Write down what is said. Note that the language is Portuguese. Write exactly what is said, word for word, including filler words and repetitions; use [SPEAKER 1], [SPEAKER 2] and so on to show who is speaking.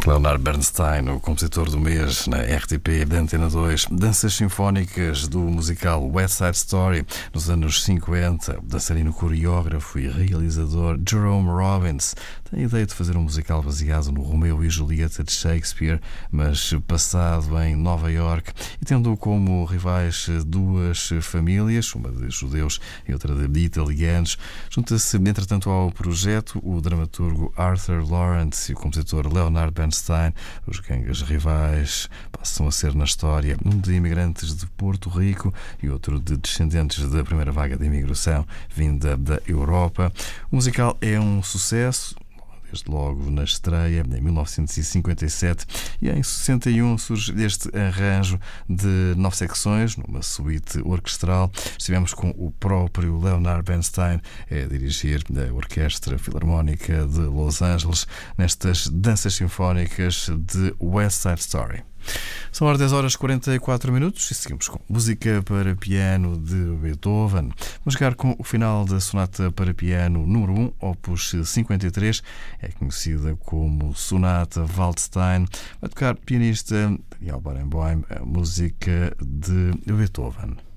[SPEAKER 1] Leonard Bernstein, o compositor do mês na R T P da Antena dois. Danças sinfónicas do musical West Side Story. Nos anos cinquenta, o dançarino, coreógrafo e realizador Jerome Robbins tem a ideia de fazer um musical baseado no Romeu e Julieta de Shakespeare, mas passado em Nova York, e tendo como rivais duas famílias, uma de judeus e outra de italianos. Junta-se, entretanto, ao projeto o dramaturgo Arthur Lawrence e o compositor Leonard Bernstein. Os gangues rivais passam a ser na história um de imigrantes de Porto Rico e outro de descendentes da primeira vaga de imigração vinda da Europa. O musical é um sucesso, desde logo na estreia, em mil novecentos e cinquenta e sete, e em sessenta e um surge este arranjo de nove secções, numa suíte orquestral. Estivemos com o próprio Leonard Bernstein a dirigir a Orquestra Filarmónica de Los Angeles nestas danças sinfónicas de West Side Story. São horas dez horas e quarenta e quatro minutos e seguimos com música para piano de Beethoven. Vamos jogar com o final da sonata para piano número um, opus cinquenta e três. É conhecida como Sonata Waldstein. Vai tocar pianista Daniel Barenboim, a música de Beethoven.